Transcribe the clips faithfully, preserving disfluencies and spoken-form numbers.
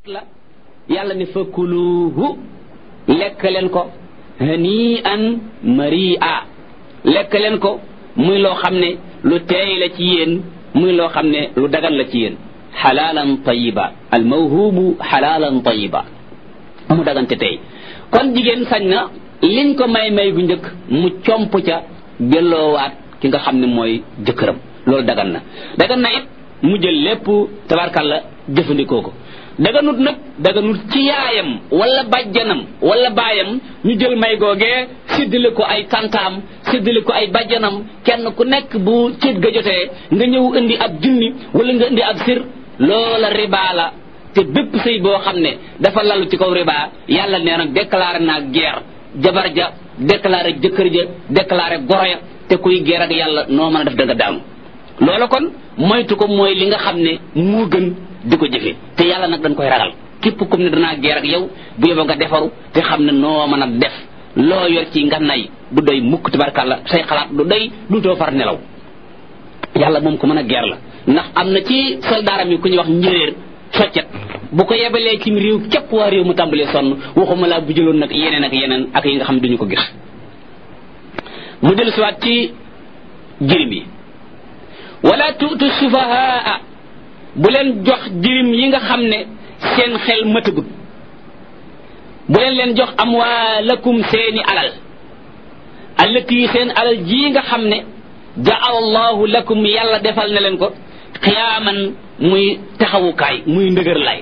la yàlla ne fakuluhu lekk leen ko hani an maria lekk leen ko muy loo xam ne lu teey la ci yéen muy loo xam ne lu dagan la ci yéen xalaalan tayiba al mawhubu xalaalan tayiba mu dagante tey kon jigéen sañ na liñ ko may may gu njëkk mu comp ca delloowaat ki nga xam ne mooy jëkkëram loolu dagan na dagan na it mu jël lépp tabarkalla jëfandikoo ko daganut nag daganut ci yaayam wala bàjjanam wala baayam ñu jël may googee séddale ko ay tantaam séddale ko ay bàjjanam kenn ku nekk bu céet ga jotee nga ñëw indi ab junni wala nga indi ab sir loola riba la te bépp sëy boo xam ne dafa lalu ci kaw riba yàlla nee nag déclaré naa guerre jabar ja déclaré jëkkër ja déclaré goro ya te kuy guerre ak yàlla noo mën a def danga daanu loola kon moytu ko mooy li nga xam ne moo gën di ko jëfe te yàlla nag dañ koy ragal képp comme ne danaa geer ak yow bu yóbba nga defaru te xam ne noo mën a def loo yor ci nga nay du doy mukk tabarkàlla say xalaat du doy du too far nelaw yàlla moom ko mën a geer la ndax am na ci soldaaram yi ku ñuy wax njéeréer soccet bu ko yebalee ci réew képp waa réew mu tàmbalee sonn waxuma laa bu jëloon nag yeneen ak yeneen ak yi nga xam ne duñu ko gis mu dellu siwaat ci jirim yi wala tuutu sufahaa bu leen jox jirim yi nga xam ne seen xel matagut bu leen leen jox amwaalakum seeni alal allati seen alal ji nga xam ne ja'alallahu lakum yàlla defal na leen ko xiyaaman muy taxawukaay muy ndëgër lay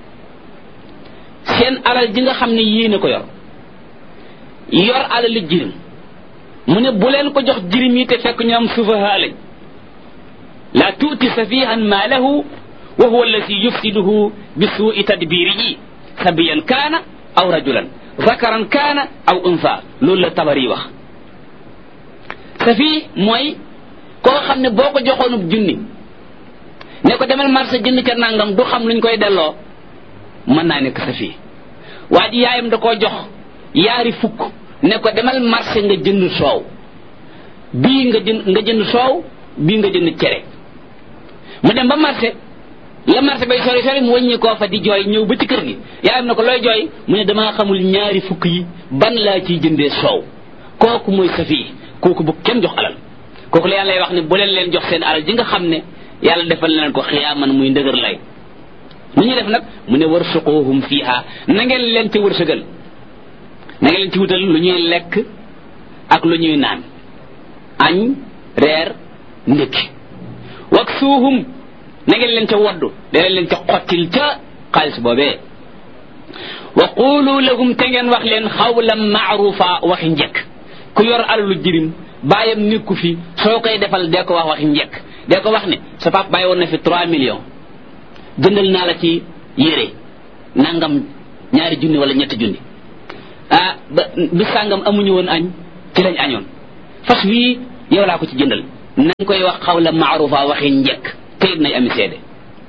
seen alal ji nga xam ne yéen a ko yor yor alali jirim mu ne bu leen ko jox jirim yi te fekk ñu am sufahaa lañ la tuuti safihan maalahu wa huwa allati yufsiduhu bi suui tadbirihi sabiyan kaana aw rajulan zakaran kaana aw unsa loolu la Tabari wax safi mooy koo xam ne boo ko joxoonub junni ne ko demal marché jënd ca nangam du xam luñ koy delloo mën naa nekk safi waa ji yaayam da koo jox yaari fukk ne ko demal marché nga jënd soow bii nga jënd nga jënd soow bii nga jënd cere mu dem ba marché la marché bay sori sori mu wàññi koo fa di jooy ñëw ba ci kër gi yaayam na ko looy jooy mu ne damaa xamul ñaari fukk yi ban laa ciy jëndee soow kooku mooy safi kooku bu kenn jox alal kooku la yàlla lay wax ne bu leen leen jox seen alal ji nga xam ne yàlla defal leen ko xiyaaman muy ndëgër lay nu ñuy def nag mu ne warsuquhum fiha na ngeen leen ci wërsëgal na ngeen leen ci wutal lu ñuy lekk ak lu ñuy naan añ reer ndékki waksuuhum na ngeen leen ca woddu da leen ca xottil ca xaalis boobee wa qulu lahum te ngeen wax leen xawlan maarufa waxi njëkk ku yor alalu jirim bàyyam nekku fi soo koy defal dee ko wax waxi njëkk dee ko wax ne sa pap bàyyi woon na fi trois millions jëndal naa la ci yére nangam ñaari junni wala ñetti junni ah ba bi sàngam amuñu woon añ ci lañ añoon fas wii yow laa ko ci jëndal nañ koy wax xawla maarufa waxi njëkk te it nay ami seede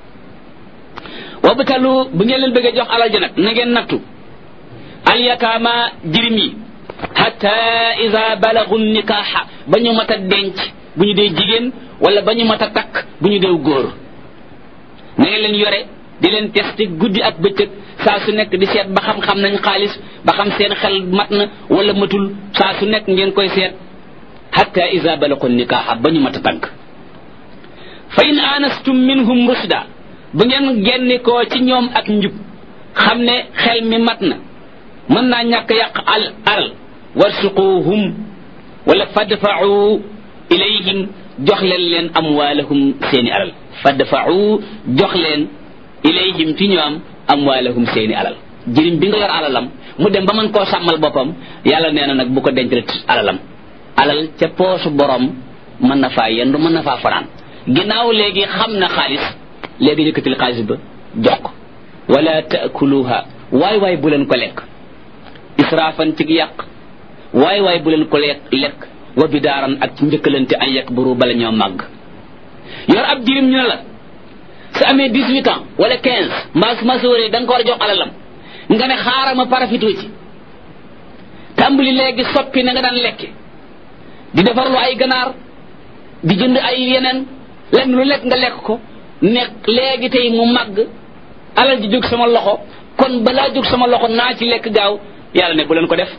wabtalu bu ngeen leen bëggee jox alal ja nag na ngeen nattu alyataama jirim yi hatta ida balagu nikaaxa ba ñu mat a denc bu ñu dee jigéen wala ba ñu mat a takk bu ñu dee góor na ngeen leen yore di leen testé guddi ak bëccëg saa su nekk di seet ba xam-xam nañ xaalis ba xam seen xel mat na wala matul saa su nekk ngeen koy seet hatta ida balagu nikaaxa ba ñu mat a tànk fa in anastum minhum rushda bu ngeen gennikoo ci ñoom ak njub xam ne xel mi mat na mën naa ñàkk yàq al alal warsuquhum wala fadfa'u ilayhim jox leen leen amwaalahum seeni alal fadfa'u jox leen ilayhim ci ñoom amwaalahum seeni alal jirim bi nga yor alalam mu dem ba mën koo sàmmal boppam yàlla nee na nag bu ko denc alalam alal ca poosu borom mën na faa yendu mën na faa fanaan ginnaaw léegi xam na xaalis léegi yëkkatil xaalis ba jox ko wala taakuluha waay waay bu leen ko lekk israafan ci yàq waay waay bu leen ko lekk lekk wa bidaaran ak ci njëkkalante ay yakburu bala ñoo màgg yor ab jirim ñu ne la su amee dix-huit ans wala quinze mbaa su ma sóoree da nga ko war a jox alalam nga ne xaaral ma parafito ci tàmbali léegi soppi na nga daan lekke di defarlu ay ganaar di jënd ay yeneen lenn lu lekk nga lekk ko nekk léegi tey mu màgg alal ji jóg sama loxo kon balaa jóg sama loxo naa ci lekk gaaw yàlla ne bu leen ko def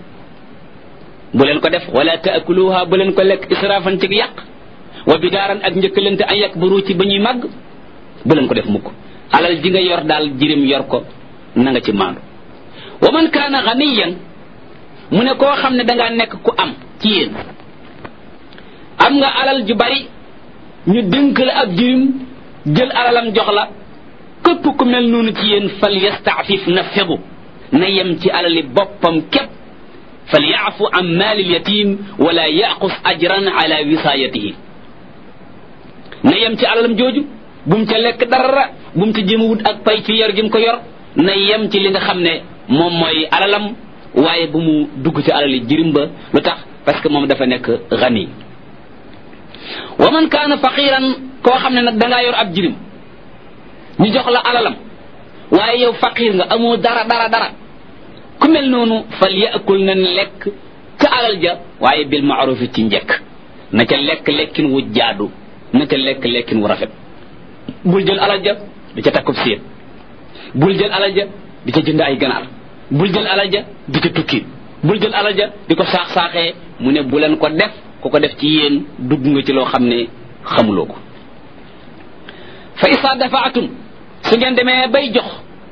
bu leen ko def wala taakuluha bu leen ko lekk israfan ci yàq wa bidaaran ak njëkkalante ay yakburu ci ba ñuy màgg bu leen ko def mukk alal ji nga yor daal jirim yor ko na nga ci maandu wa man kaana ganiyan mu ne koo xam ne dangaa nekk ku am ci yéen am nga alal ju bari ñu dénk la ab jirim jël alalam jox la képp ku mel noonu ci yéen fal yastaafif na fegu na yem ci alali boppam képp fal yaafu an maalil yatim wala yaqus ajran ala wisaayatihi na yem ci alalam jooju bu mu ca lekk dara bu mu ca jéem a wut ak pay ci yor gi mu ko yor na yem ci li nga xam ne moom mooy alalam waaye bu mu dugg ci alali jirim ba lu tax parce que moom dafa nekk gani wa man kaana faqiran koo xam ne nag dangaa yor ab jirim ñu jox la alalam waaye yow faqir nga amoo dara dara dara ku mel noonu fal yaakul na lekk ca alal ja waaye bil maarufi ci njëkk na ca lekk lekkin wu jaadu na ca lekk lekkin wu rafet bul jël alal ja di ca takkub séet bul jël alal ja di ca jënd ay ganaar bul jël alal ja di ca tukki bul jël alal ja di ko saax saaxee mu ne bu leen ko def ku ko def ci yéen dugg nga ci loo xam ne xamuloo ko fa isa dafaatum su ngeen demee bay jox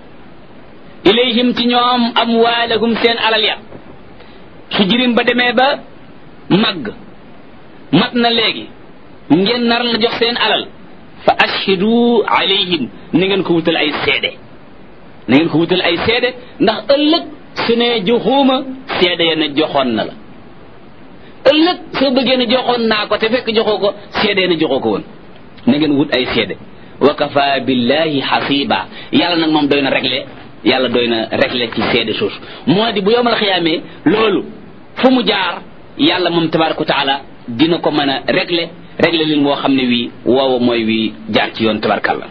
ilayhim ci ñoom amwaalahum seen alal ya su jirim ba demee ba màgg mat na léegi ngeen nar la jox seen alal fa ashhidu alayhim na ngeen ko wutal ay seede na ngeen ko wutal ay seede ndax ëllëg su ne joxuma seede ya ne joxoon na la ëllëg soo bëggee ne joxoon naa ko te fekk joxoo ko seede na joxoo ko woon na ngeen wut ay seede wa kafa billahi hasiba yàlla nag moom doy na réglé yàlla doy na réglé ci seede suuf moo di bu yowmal xiyaamee loolu fu mu jaar yàlla moom tabaraka wa taala dina ko mën a réglé réglé lin woo xam ne wii woowa mooy wii jaar ci yoon tabarakalla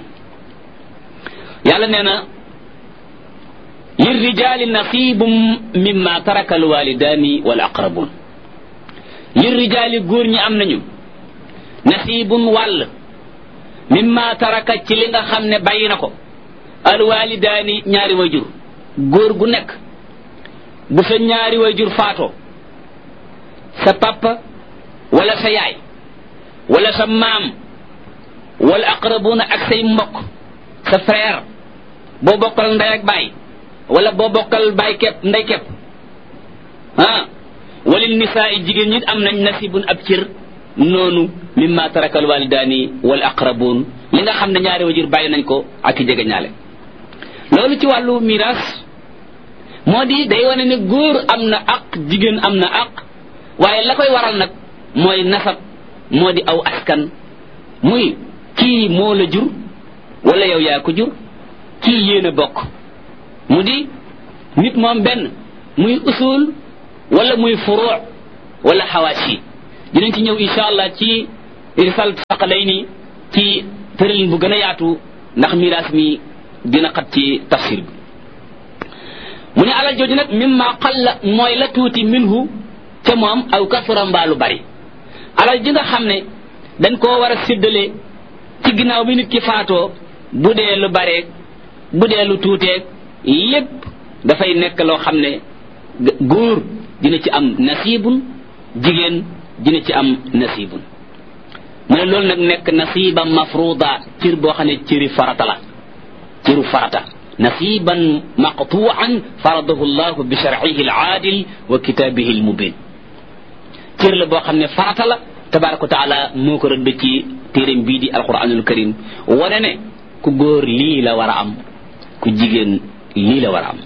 yàlla nee na lirrijali nasibum mimma taraka alwalidani wal aqrabun lirrijali góor ñi am nañu nasibun wàll mimma taraka ci li nga xam ne bàyyi na ko alwalidaani ñaari wayjur góor gu nekk bu sa ñaari wayjur faatoo sa papa wala sa yaay wala sa maam wala aqrabuna ak say mbokk sa frère boo bokkal ndey ak baay wala boo bokkal baay kepp ndey kepp ah walil nisaa jigéen ñi am nañ nasibun ab cër noonu mimma taraka alwalidaani wal aqrabun li nga xam ne ñaari wajur bàyyi nañ ko ak i jege ñaale loolu ci wàllu miraas moo di day wane ne góor am na aq jigéen am na aq waaye la koy waral nag mooy nasab moo di aw askan muy kii moo la jur wala yow yaa ko jur kii yéen a bokk mu di nit moom benn muy usul wala muy furuu wala xawaasi dinañ ci ñëw insha allah ci risal saqalayni ci tëralin bu gën a yaatu ndax miraas mi dina xat ci tafsir bi mu ne alal jooju nag mimma qalla mooy la tuuti minhu ca moom aw kasura mbaa lu bari alal ji nga xam ne dañ koo war a séddale ci ginnaaw bi nit ki faatoo bu dee lu bareeg bu dee lu tuuteeg lépp dafay nekk loo xam ne góor dina ci am nasibun jigéen dina ci am nasibun mu ne loolu nag nekk nasiba mafruda cër boo xam ne cëri farata la cëru farata nasiban maqtuan faradahu llahu bi sharcihi alaadil wa kitaabihi almubin cër la boo xam ne farata la tabaraka wa taala moo ko rëdd ci téeréem bii di alquranul karim wane ne ku góor lii la war a am ku jigéen lii la war a am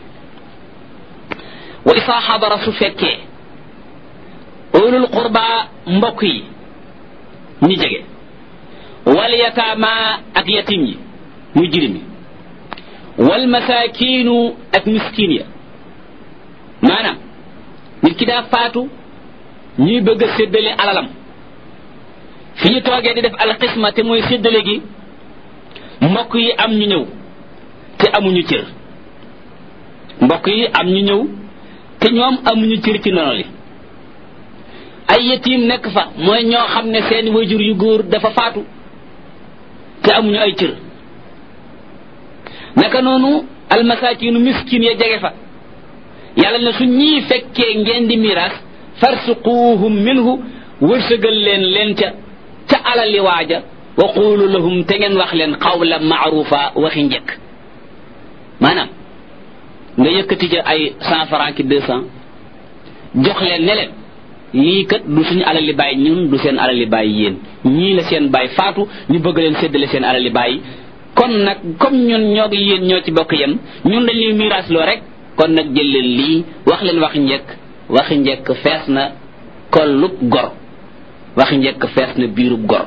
wa isaa xadara su fekkee ulul qurba mbokk yi ñi jege wal yataama ak yatim yi muy jirim yi wal masaakiinu ak miskin ya maanaam nit ki daa faatu ñuy bëgg a séddale alalam fi ñu toogee di def alxisma te mooy séddale gi mbokk yi am ñu ñëw te amuñu cër mbokk yi am ñu ñëw te ñoom amuñu cër ci nono li ay yatiim nekk fa mooy ñoo xam ne seen wayjur yu góor dafa faatu te amuñu ay cër naka noonu almasakinu miskin ya jege fa yàlla ne su ñii fekkee ngeen di miraas farsuquhum minhu wërsëgal leen leen ca ca alali waaja wa qulu lahum te ngeen wax leen qawla maarufa waxi njëkk maanaam nga yëkkati ca ay cent francs ki deux cent jox leen ne leen lii kat du suñu alali baay ñun du seen alali baay yéen ñii la seen baay faatu ñu bëgg leen séddale seen alali baay kon nag comme ñun ñoo ngi yéen ñoo ci bokk yem ñun dañuy miraas loo rek kon nag jël leen lii wax leen waxi njëkk waxi njëkk fees na kollub gor waxi njëkk fees na biirub gor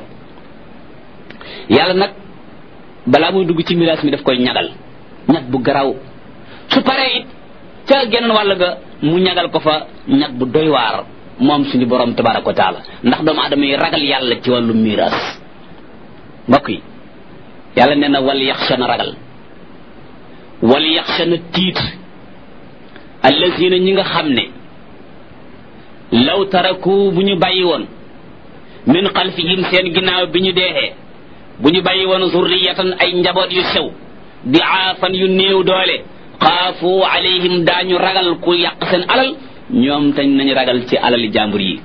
yàlla nag balaa muy dugg ci miraas mi daf koy ñagal ñag bu garaw su paree it ca geneen wàll ga mu ñagal ko fa ñag bu doy waar moom suñu borom tabaraka wa taala ndax doomu aadama yi ragal yàlla ci wàllu miraas mbokk yi yàlla nee na wal yaxsha na ragal wal yaxsha na tiit allazina ñi nga xam ne law taraku bu ñu bàyyi woon min xalfihim seen ginnaaw bi ñu deexee bu ñu bàyyi woon zurriyatan ay njaboot yu sew di aafan yu néew doole xaafu alayhim daañu ragal ku yàq seen alal ñoom tañ nañu ragal ci alali jàmbur yi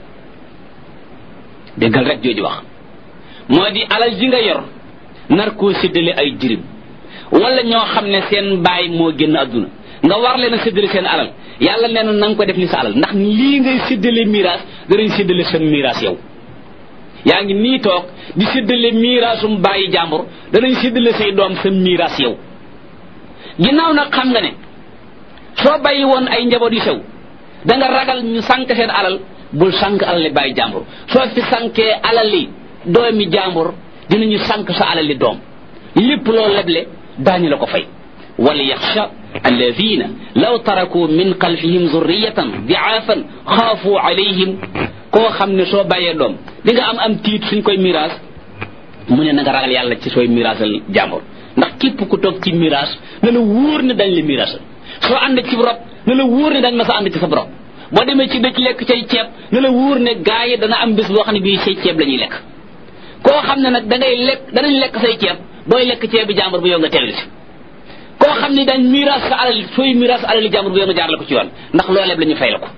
déggal rek jooju wax moo di alal ji nga yor nar koo séddale ay jirim wala ñoo xam ne seen baay moo génn adduna nga war leen a séddale seen alal yàlla nee na nga ko def ni sa alal ndax lii ngay séddale miraas danañ séddale seen miraas yow yaa ngi nii toog di séddale miraasum bàyyi jàmbur danañ séddale say doom sa miraas yow ginnaaw nag xam nga ne soo bàyyi woon ay njaboot yu sew da nga ragal ñu sànk seen alal bul sànk alali bàyyi jàmbur soo fi sànkee alali doomi jàmbur dinañu sànk sa alali doom lépp loo leble daañu la ko fay wala yaxsha alladina law taraku min xalfihim zurriyatan diaafan xaafu alayhim koo xam ne soo bàyyee doom di nga am am tiit suñ koy miraas mu ne na nga ragal yàlla ci sooy miraasal jàmbur ndax képp ku toog ci miraas na la wóor ne dañ la miraasal soo ànd ci rob na la wóor ne dañ ma sa ànd ci sa rob boo demee ci dëkk lekk cay ceeb na la wóor ne gaa yi dana am bés boo xam ne bii say ceeb la ñuy lekk koo xam ne nag da ngay lekk danañ lekk say ceeb booy lekk ceeb bi jàmbur bu yow nga teewlu si koo xam ne dañ miraas sa alal sooy miraas alali jàmbur bu yow nga jaar la ko ci yoon ndax looleeb la ñu fay la ko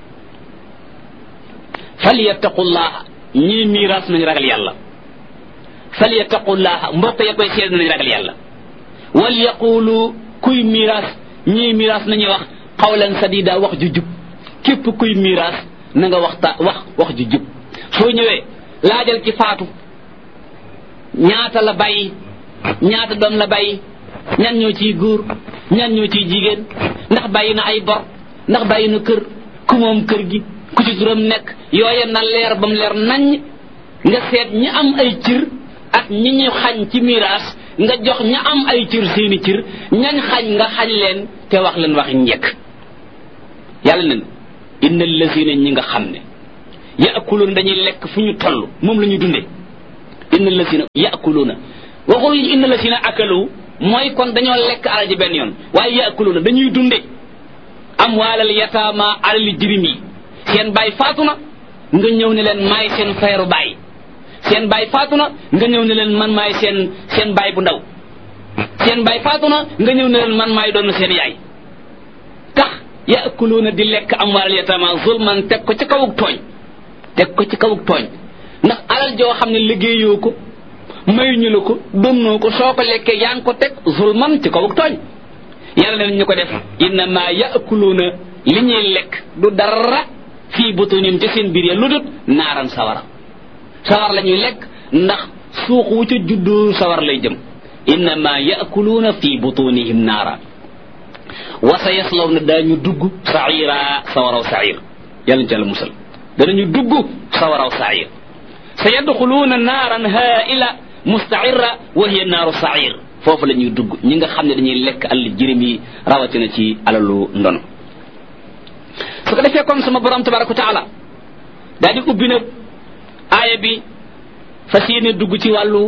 falyattaqullaha ñii miraas nañu ragal yàlla falyattaqullaha mbokk ya koy seet nañu ragal yàlla wal yaqulu kuy miraas ñii miraas nañuy wax xawlan sadida wax ju jub képp kuy miraas na nga waxta wax wax ju jub soo ñëwee laajal ci faatu ñaata la bàyyi ñaata doom la bàyyi ñan ñoo ciy góor ñan ñoo ciy jigéen ndax bàyyi na ay bor ndax bàyyi na kër ku moom kër gi ku ci turam nekk yooye na leer ba mu leer naññ nga seet ñi am ay cër ak ñi ñu xañ ci miraas nga jox ña am ay cër seeni cër ñañ xañ nga xañ leen te wax leen wax njëkk yàlla nen innal lazina ñi nga xam ne yaakuluuna dañuy lekk fu ñu toll moom la ñu dundee innal lazina yaakuluuna waxul innal lazina akalu mooy kon dañoo lekk alal ji benn yoon waaye yaakuluuna dañuy dunde am waalal yataama alali jirim yi seen baay faatu na nga ñëw ne leen maay seen feeru baay seen baay faatu na nga ñëw ne leen man maay seen seen baay bu ndaw seen baay faatu na nga ñëw ne leen man maay doon seen yaay tax yaakuluuna di lekk am waalal yataama zulman teg ko ci kawuk tooñ teg ko ci kawuk tooñ ndax alal joo xam ne liggéeyoo ko mayuñu la ko donnoo ko soo ko lekkee yaa ngi ko teg zulman ci kawuk tooñ yàlla ne ñu ko def innama yaakuluuna li ñuy lekk du dara fii butunim ci seen biir ya lu dut naaran sawara sawar la ñuy lekk ndax suux wu ca juddoo sawar lay jëm innama yaakuluuna fii butunihim naara wa sa yaslawna daañu dugg saira sawaraw sair yàlla ci yàlla musal danañu dugg sawaraw sair sa yadxuluuna naaran haila mustaira wa hiya naaru sair foofu la ñuy dugg ñi nga xam ne dañuy lekk alal jirim yi rawatina ci alalu ndono su ko defee kon sama borom tabaraka wa taala daal di ubbi nag aaya bi fas yéene dugg ci wàllu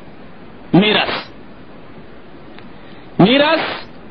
miraas miraas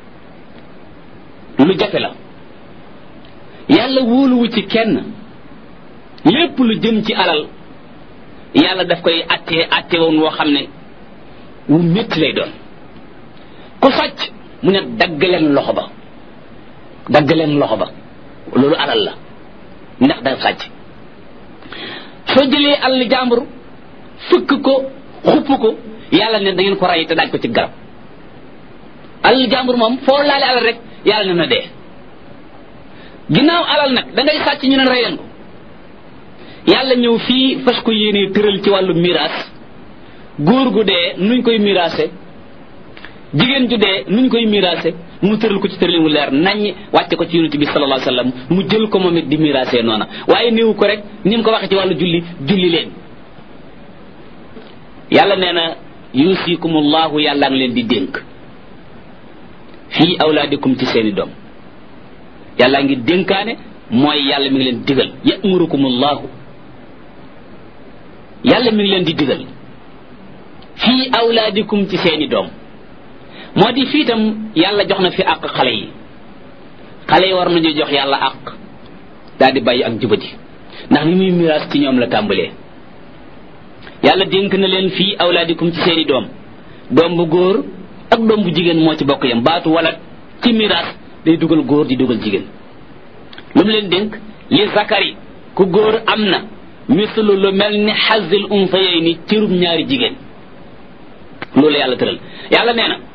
lu jafe la yàlla wóoluwu ci kenn lépp lu jëm ci alal yàlla daf koy attee atte woon woo xam ne wu métti lay doon ku sàcc mu ne dagg leen loxo ba dagg leen loxo ba loolu alal la ndax da sàcc soo jëlee alal jàmbur fëkk ko xupp ko yàlla ne da ngeen ko rey te daaj ko ci garab alal jàmbur moom foo laale alal rek yàlla ne na dee ginnaaw alal nag da ngay sàcc ñu ne rey leen ko yàlla ñëw fii fas ko yéenee tëral ci wàllu miraas góor gu dee nuñ koy miraase jigéen ju dee nuñ koy miraase mu tëral ko ci tërali mu leer naññ wàcce ko ci yonent bi sallallahu alayhi wasallam mu jël ko moom it di miraase noona waaye néewu ko rek ni mu ko waxee ci wàllu julli julli leen yàlla nee na yusikumullahu yàlla ngi leen di dénk fii awlaadikum ci seeni doom yàlla ngi dénkaane mooy yàlla mi ngi leen digal ya'murukumullahu yàlla mi ngi leen di digal fii awlaadikum ci seeni doom moo di fii itam yàlla jox na fi àq xale yi xale yi war nañu jox yàlla àq daal di bàyyi ak jubati ndax ni muy miraas ci ñoom la tàmbalee yàlla dénk na leen fii awlaadikum ci seeni doom doom bu góor ak doom bu jigéen moo ci bokk yam baatu wala ci miraas day dugal góor di dugal jigéen lu mu leen dénk li zakari ku góor am na mislu lu mel ni xazil unsayayni cërub ñaari jigéen loolu yàlla tëral yàlla nee na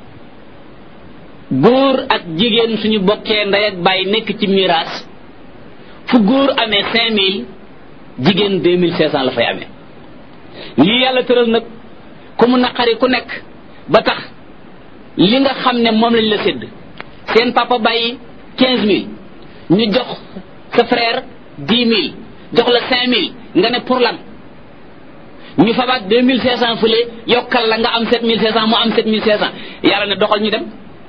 góor ak jigéen suñu bokkee ndey ak bàyyi nekk ci miraas fu góor amee cinq mille jigéen deux mille cinq cent la fay amee lii yàlla tëral nag ku mu naqari ku nekk ba tax li nga xam ne moom lañ la sédd seen papa bàyyi quinze mille ñu jox sa frère dix mille jox la cinq mille nga ne pour lan ñu fabaat deux mille cinq cent fële yokkal la nga am sept mille cinq cent mu am sept mille cinq cent yàlla ne doxal ñu dem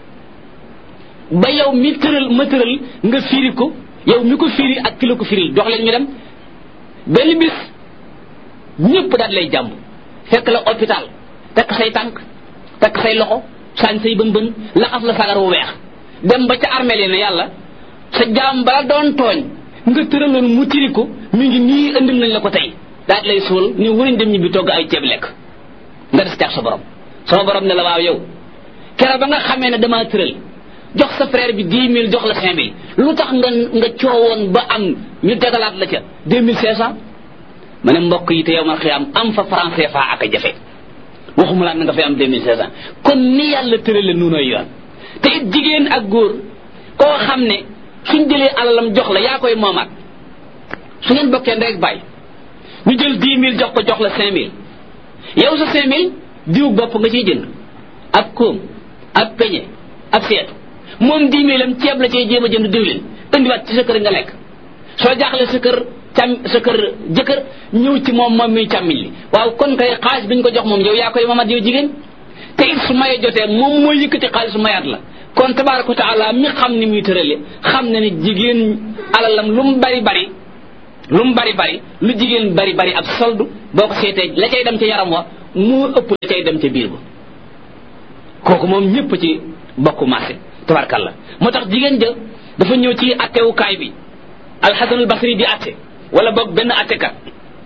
ba yow mi tëral ma tëral nga firi ko yow mi ko firi ak ki la ko firil jox leen ñu dem benn bis ñëpp daal lay jàmb fekk la hôpital takk say tànk takk say loxo saañ say bën bën laxas la sagar wu weex dem ba ca armée li ne yàlla sa jaam bala doon tooñ nga tëraloon mu tiri ko mi ngi nii andil nañ la ko tey daal lay suul ñu wëriñ dem ñibbi togg ay ceeb lekk nga des teex sa borom sama borom ne la waaw yow kera ba nga xamee ne damaa tëral jox sa frère bi dix mille jox la cinq mille lu tax nga nga coowoon ba am ñu tegalaat la ca deux mille cinq cent ma ne mbokk yi te yow man xiyaam am fa franc C F A ak a jafe waxuma laa na nga fay am deux mille cinq cent kon ni yàlla tërale nuunoy yoon te it jigéen ak góor koo xam ne suñ jëlee alalam jox la yaa koy moomaat su ngeen bokkee ndey ak bàyyi ñu jël dix mille jox ko jox la cinq mille yow sa cinq mille diw bopp nga ciy jënd ab koom ab peñe ab seetu moom dix mille am ceeb la cay jéem a jënd diwlin indiwaat ci sa kër nga lekk soo jaaxle sa kër cam sa kër jëkkër ñëw ci moom moom muy càmmiñ li waaw kon kay xaalis bi ñu ko jox moom yow yaa koy moomaat yow jigéen te it su maye jotee moom mooy yëkkati xaalis mayaat la kon tabaaraka wa taala mi xam ni muy tërale xam na ni jigéen alalam lu mu bari bari lu mu bari bari lu jigéen bari bari ab soldu boo ko seetee la cay dem ca yaram wa moo ëpp la cay dem ca biir ba kooku moom ñëpp ci bokku marché tabaarkalla moo tax jigéen ja dafa ñëw ci attewukaay bi alxasanul basri di atte wala boog benn attekat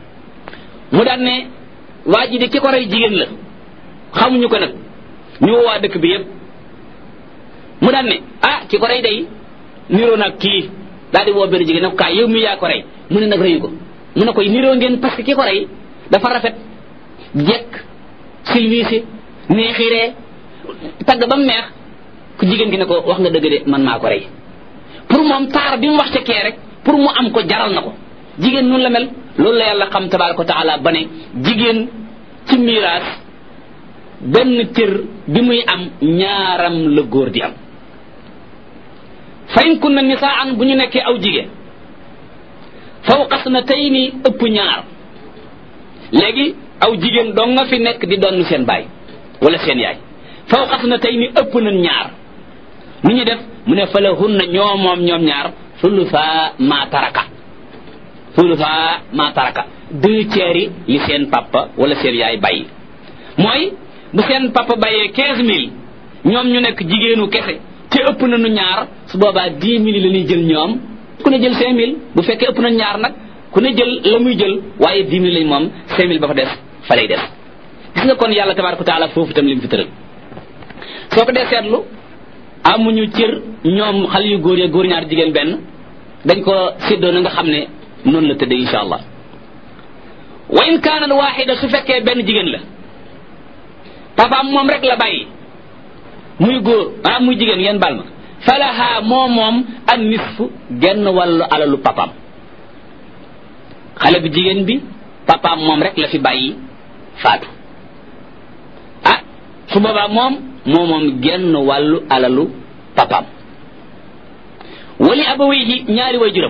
mu daan ne waa ji de ki ko rey jigéen la xamuñu ko nag ñu woo waa dëkk bi yëpp mu daan ne ah ki ko rey day niroo nag kii daal di woo benn jigéen ne ko kaay yow mi yaa ko rey mu ne nag reyu ko mu ne koy niroo ngeen parce que ki ko rey dafa rafet jekk silwiise neexiree tagg ba mu neex ku jigéen gi ne ko wax nga dëgg de man maa ko rey pour moom taar bi mu wax ca kee rek pour mu am ko jaral na ko jigéen noonu la mel loolu la yàlla xam tabaaraka wa taala ba ne jigéen ci miraas benn cër bi muy am ñaaram la góor di am fa in kunna nisaan bu ñu nekkee aw jigéen fawqa snatayni ëpp ñaar léegi aw jigéen doo nga fi nekk di doon seen baay wala seen yaay fawqa snatayni ëpp nañ ñaar nu ñu def mu ne fa lahunna ñoo moom ñoom ñaar sulusa ma taraka sulusa ma taraka deux tiers yi li seen papa wala seen yaay bàyyi mooy bu seen papa bàyyee quinze mille ñoom ñu nekk jigéenu kese te ëpp nañu ñaar su boobaa dix mille la ñuy jël ñoom ku ne jël cinq mille bu fekkee ëpp nañu ñaar nag ku ne jël la muy jël waaye dix mille lañ moom cinq mille ba fa des fa lay des gis nga kon yàlla tabaaraka wa taala foofu itam li mu fi tëral soo ko dee seetlu amuñu cër ñoom xale yu góor ya góor ñaar jigéen benn dañ ko séddoo na nga xam ne noonu la tëdd insha allah. wa in kaanat waaxida su fekkee benn jigéen la papaam moom rek la bàyyi muy góor ah muy jigéen ngeen bal ma falaha moo moom an nisfu genn wàllu alalu papaam. xale bu jigéen bi papaam moom rek la fi bàyyi faatu ah su boobaa moom moo moom genn wàllu alalu papaam. wali abawayhi ñaari waajuram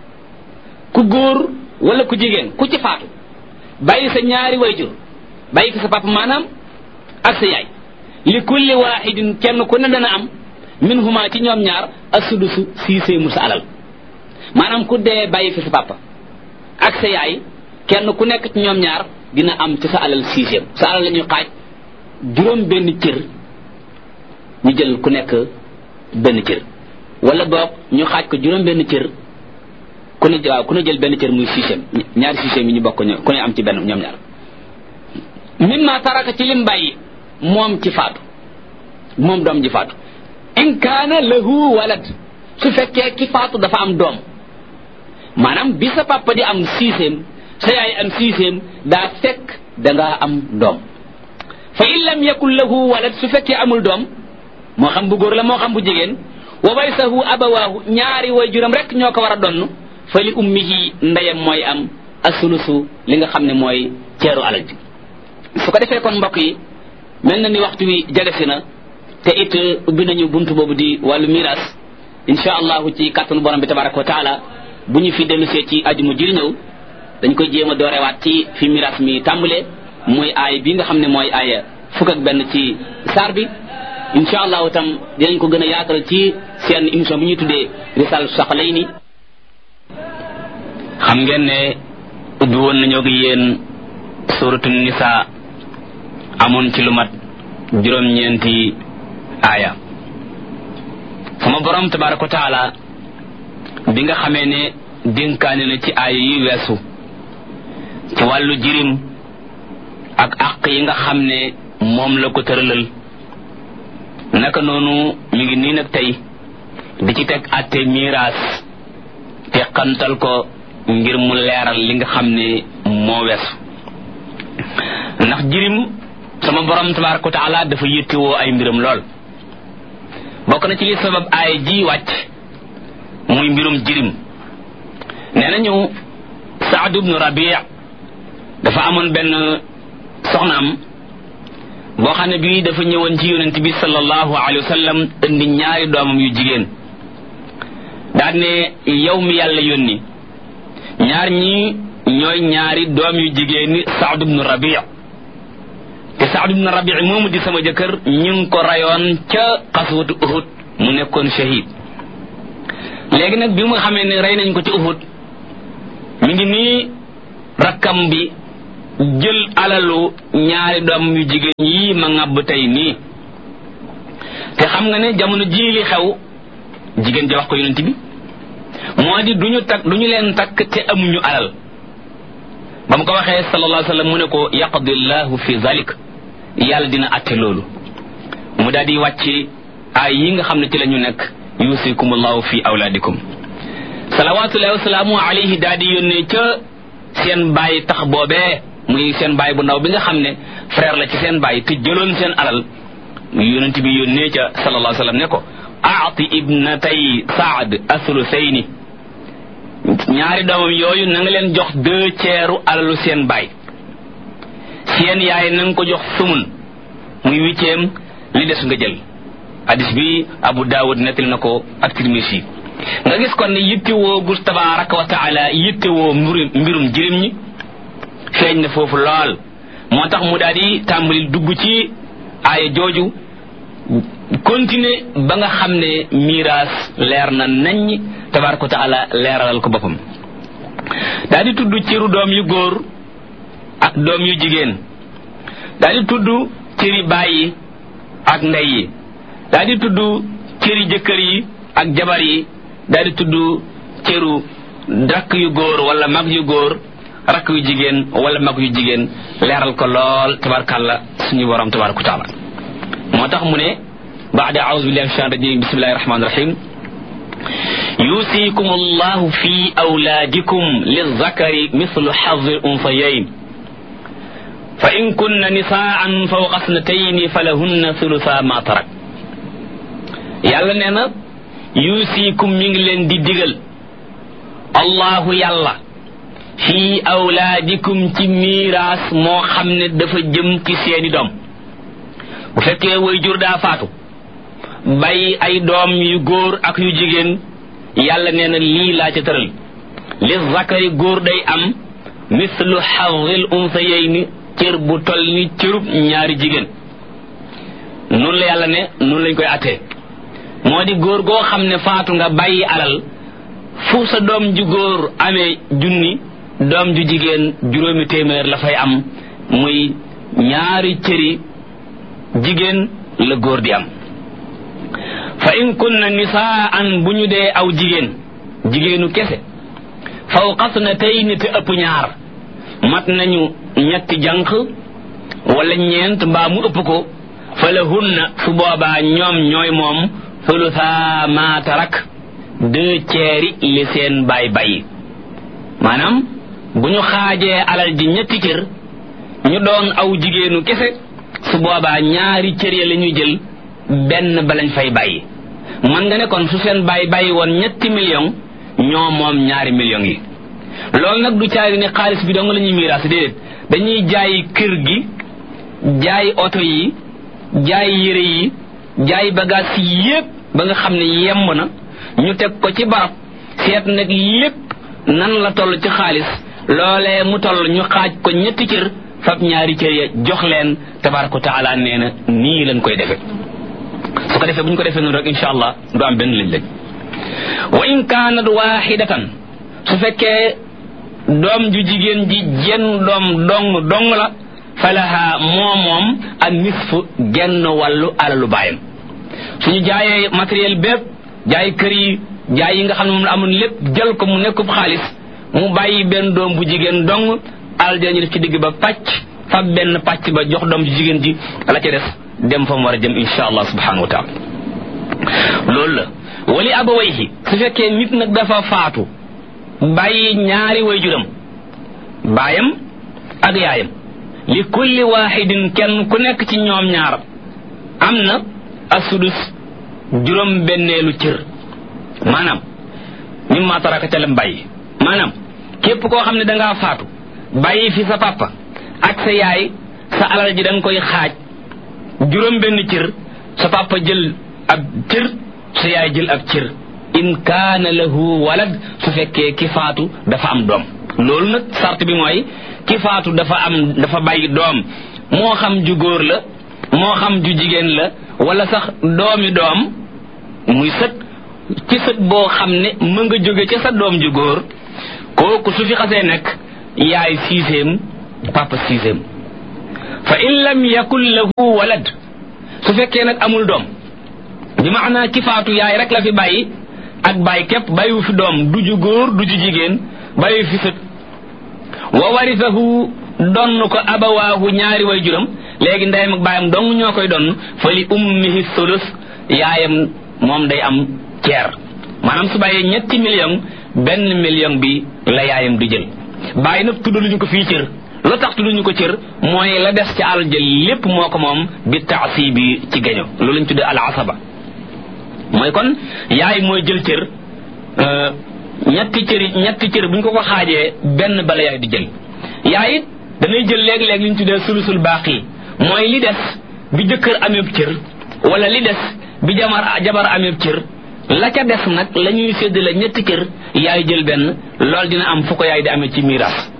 ku góor wala ku jigéen ku ci faatu bàyyi sa ñaari waajur bàyyi fi sa papa maanaam ak sa yaay li kulli waahidin kenn ku ne dana am minhuma ci ñoom ñaar as-sudusu sixième sa alal. maanaam ku dee bàyyi fi sa papa ak sa yaay kenn ku nekk ci ñoom ñaar dina am ci sa alal sixième sa alal la ñuy xaaj juróom benn cër ñu jël ku nekk benn cër wala boog ñu xaaj ko juróom benn cër ku ne waaw ku ne jël benn cër muy sixième ñaari sixième yi ñu bokk ku ne am ci benn ñoom ñaar. mimma taraka ci lim bàyyi moom ci faatu moom doom ji faatu in kaana lahu walad su fekkee ki faatu dafa am doom maanaam bi sa papa di am sixième sa yaay am sixième daa fekk dangaa am doom. fa in lam yakun lahu walad su fekkee amul doom moo xam bu góor la moo xam bu jigéen wa warisahu abawaahu ñaari waajuram rek ñoo ko war a donn fa li ummihi ndeyam mooy am asulusu li nga xam ne mooy ceeru alal ji. su ko defee kon mbokk yi mel na ni waxtu wi jegesi na te it ubbi nañu buntu boobu di wàllu miras insha allahu ci kàttanu borom bi tabaraka wa taala bu ñu fi dellusee ci ajuma jiri ñëw dañ koy jéem a doorewaat ci fi miras mi tàmbalee muy aay bi nga xam ne mooy aaya fukk ak benn ci saar bi insha allahu tam dinañ ko gën a yaatal ci seen émission bi ñuy tuddee risal saqalayni. xam ngeen ne ubbi woon nañoo gi yéen suratu nisa amoon ci lu mat juróom-ñeenti aaya. sama borom tabaraka wa taala bi nga xamee ne dénkaane na ci aaya yi weesu ci wàllu jirim ak àq yi nga xam ne moom la ko tëralal naka noonu mi ngi nii nag tey di ci teg atte miraas te xantal ko ngir mu leeral li nga xam ne moo weesu. ndax jirim sama borom tabaraka wa taala dafa yittewoo ay mbiram lool bokk na ci li sabab aaya ji wàcc muy mbirum jirim. nee nañu Saad ibnu Rabi' dafa amoon benn soxnaam boo xam ne bii dafa ñëwoon ci yonent bi sallallahu alayhi wa sallam indi ñaari doomam yu jigéen daal ne yow mi yàlla yónni ñaar ñi ñooy ñaari doom yu jigéen ni Saad ibnu Rabi' te Saad ibnu Rabi' moomu di sama jëkkër ñu ngi ko rayoon ca xaswatu Uhud mu nekkoon shahid. léegi nag bi mu xamee ne rey nañ ko ci Uhud mi ngi nii rakkam bi jël alalu ñaari doom yu jigéen yi ma ngàbb tey nii te xam nga ne jamono jii li xew jigéen ja wax ko yonent bi moo di duñu takk duñu leen takk te amuñu alal. ba mu ko waxee sallallahu alayhi wa sallam mu ne ko yaqdi llahu fi zalik yàlla dina atte loolu mu daal di wàcc ay yi nga xam ne ci la ñu nekk yusikumullahu fi awlaadikum. salawatullahi wa salaamu alayhi daal di yónnee ca seen bàyyi tax boobee muy seen bàyyi bu ndaw bi nga xam ne frère la ci seen bàyyi te jëloon seen alal yonent bi yónnee ca sallallahu alayhi wa sallam ne ko aati ibnatay saad aslusayni ñaari doomam yooyu na nga leen jox deux tiers alalu seen baay seen yaay na nga ko jox sumun muy huitième li des nga jël. hadis bi Abu Dawud nettali na ko ak Tirmisi. nga gis kon ne yittewoo gu tabaraka wa taala yittewoo mbirum mbirum jirim ñi feeñ na foofu lool moo tax mu daal di tàmbali dugg ci aaya jooju continuer ba nga xam ne miraas leer na naññ tabaraka wa taala leeralal ko boppam. daal di tudd cëru doom yu góor ak doom yu jigéen daal di tudd cëri baay yi ak ndey yi daal di tudd cëri jëkkër yi ak jabar yi daal di tudd cëru rakk yu góor wala mag yu góor rakk yu jigéen wala mag yu jigéen leeral ko lool tabarkàlla suñu borom tabaraka wa taala moo tax mu ne baada a'udhu billahi minash shaitanir rajim bismillahir rahmanir rahim yusikum allahu fi awladikum lizakari mithlu hazzil unsayayn fa in kunna nisaan fawqa ithnatayni falahunna thulutha ma tarak yàlla nee na yusikum mi ngi leen di digal allahu yàlla fi awlaadikum ci miiraas moo xam ne dafa jëm ci seeni doom bu fekkee way jur daa faatu bàyyi ay doom yu góor ak yu jigéen yàlla nee na lii laa ca tëral li zakari góor day am mislu hazzil unsayayni cër bu toll ni cërub ñaari jigéen noonu la yàlla ne noonu lañ koy attee moo di góor goo xam ne faatu nga bàyyi alal fu sa doom ju góor amee junni doom ju jigéen juróomi téeméer la fay am muy ñaari cëri jigéen la góor di am fa in kunna nisaan bu ñu dee aw jigéen jigéenu kese fawqasnatayni te ëpp ñaar mat nañu ñetti jànq wala ñeent mbaa mu ëpp ko fa lahunna su boobaa ñoom ñooy moom thulutha ma tarak deux tiers li seen bay bay maanaam bu ñu xaajee alal ji ñetti cër ñu doon aw jigéenu kese su boobaa ñaari cër ya la ñuy jël benn ba lañ fay bàyyi man nga ne kon su seen bàyyi bàyyi woon ñetti million ñoo moom ñaari millions yi loolu nag du caari ne xaalis bi dong la ñuy miiraas déedéet dañuy jaay kër gi jaay oto yi jaay yére yi jaay bagage yi yépp ba nga xam ne yemb na ñu teg ko ci barab seet nag lépp nan la toll ci xaalis loolee mu toll ñu xaaj ko ñetti cër fab ñaari cër ya jox leen tabaraka taala nee na nii lañ koy defe su ko defee bu ñu ko defee noonu rek insha allah du am benn lañ lañ wa in kaanat waxidatan su fekkee doom ju jigéen ji jenn doom dong dong la falaha moom moom ak nisfu genn wàllu alalu baayam suñu jaayee matériel bépp jaay kër yi jaay yi nga xam ne moom la amoon lépp jël ko mu nekkub xaalis mu bàyyi benn doom bu jigéen dong alal dinañu def ci digg ba pàcc fab benn pàcc ba jox doom ju jigéen ji la ca des dem fa mu war a jëm insha allah subhanahu wa taala loolu la wali abawayhi su fekkee nit nag dafa faatu bàyyi ñaari wayjuram baayam ak yaayam li kulli waxidin kenn ku nekk ci ñoom ñaar am na asudus juróom benneelu cër maanaam mimma taraka ca lam bàyyi maanaam képp koo xam ne dangaa faatu bàyyi fi sa papa ak sa yaay sa alal ji danga koy xaaj juróom benn cër sa papa jël ab cër sa yaay jël ab cër in kaana lahu walad su fekkee ki faatu dafa am doom loolu nag sart bi mooy ki faatu dafa am dafa bàyyi doom moo xam ju góor la moo xam ju jigéen la wala sax doomi doom muy sët ci sët boo xam ne mën nga jóge ca sa doom ju góor kooku su fi xasee nekk yaay sixième papa sixième fa in lam yakun lahu walad su fekkee nag amul doom bi maanaa ki faatu yaay rek la fi bàyyi ak bàyyi képp bàyyiwu fi doom du ju góor du ju jigéen bàyyi fi sët wa warisahu donn ko abawaahu ñaari way juram léegi ndeyam ak baayam dong ñoo koy donn fa li ummihi sulus yaayam moom day am ceer maanaam su bàyyee ñetti million benn million bi la yaayam di jël bàyyi nag tuddaluñu ko fii cër lu tax tudduñu ko cër mooy la des ci àll jël lépp moo ko moom bi taasibi ci gaño loolu lañ tuddee al asaba mooy kon yaay mooy jël cër ñetti cëri ñetti cër bu ñu ko ko xaajee benn bala yaay di jël yaay it danay jël léeg-léeg li ñu tuddee sulusul baaqi mooy li des bi jëkkër ameeb cër wala li des bi jamar jabar ameeb cër la ca des nag la ñuy séddale ñetti cër yaay jël benn loolu dina am fu ko yaay di amee ci miiras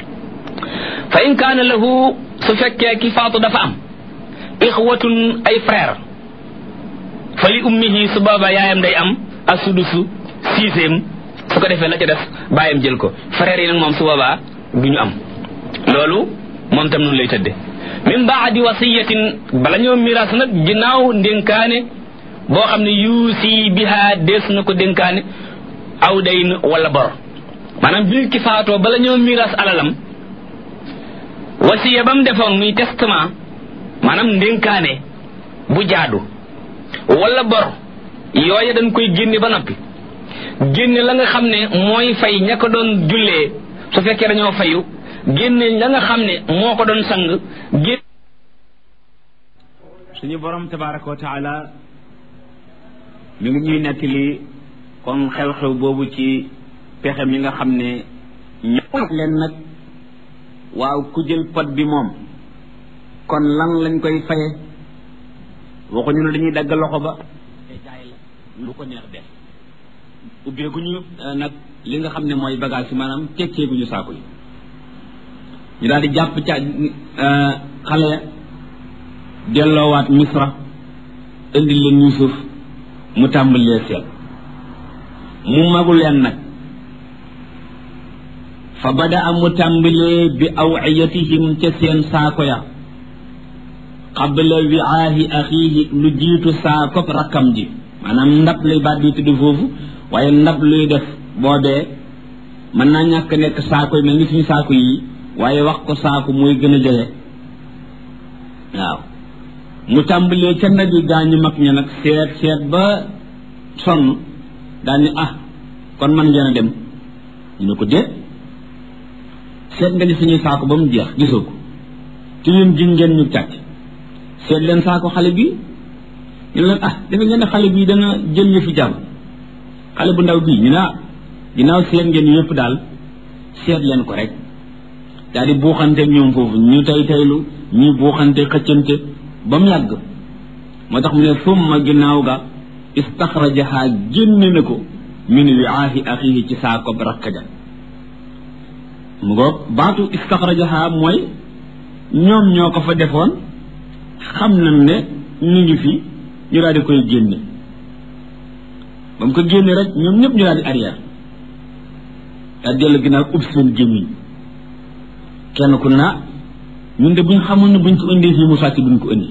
fa in kaana lahu su fekkee ki faatu dafa am ixwatun ay frère fa li ummihi su booba yaayam day am asudusu sixième su ko defee la ca def bàyyam jël ko frère yi nag moom su boobaa du ñu am loolu moom tam noonu lay tëdde min baadi wasiyatin bala ñoo miiras nag ginnaaw ndénkaane boo xam ne yuusi biha des na ko dénkaane aw dayn wala bor maanaam bi ki faatoo bala ñoo miiras alalam wasiya ba mu defoon muy testament maanaam ndénkaane bu jaadu wala bor yooya dañ koy génne ba noppi génne la nga xam ne mooy fay ña ko doon jullee su fekkee dañoo fayu génne la nga xam ne moo ko doon sang génne suñu borom tabaraka wa taala mi ngi ñuy nettali kon xew-xew boobu ci pexe mi nga xam ne ñëpp leen nag waaw ku jël pot bi moom kon lan lañ koy faye waxuñu ne dañuy dagg loxo ba te jaay la lu ko neex def ubbeeguñu nag li nga xam ne mooy bagage yi maanaam tekkeeguñu saako yi ñu daal di jàpp ca xale ya delloowaat misra indi leen Yuusuf mu tàmbalee seet mu magu leen nag fa bada a mu tàmbalee bi awiyatihim ca seen saako ya qabla wiaahi axiihi lu jiitu saakob rakkam ji maanaam ndab lay baat di tudd foofu waaye ndab luy def boobee mën naa ñàkk nekk saako yi mel ni suñu saako yi waaye wax ko saako mooy gën a jege waaw mu tàmbalee ca nabi gaañu mag ña nag seet seet ba sonn daal ni ah kon man ngeen a dem ñu ne ko déet seet nga ni suñuy saako ba mu jeex gisoo ko te yéen gin ngeen ñu càcc seet leen saako xale bi ñu leen ah dafa ngeen ne xale bii dana jël ñu fi jàmm xale bu ndaw bii ñu ne ah ginnaaw seet ngeen yëpp daal seet leen ko rek daal di buuxante ñoom foofu ñu tay taylu ñuy buuxante xëccante ba mu yàgg moo tax mu ne summa ginnaaw ga istaxrajaha génne na ko min wiaahi axihi ci saako rakka ja mu ngoog baatu istaxrajaha mooy ñoom ñoo ko fa defoon xam nañ ne ñu ngi fi ñu daal di koy génne ba mu ko génne rek ñoom ñëpp ñu daal di arrière daal dellu ginnaaw ub seen gémmiñ kenn ku naa ñun de buñ xamoon ne buñ ko indee fii mu sàcc duñ ko indi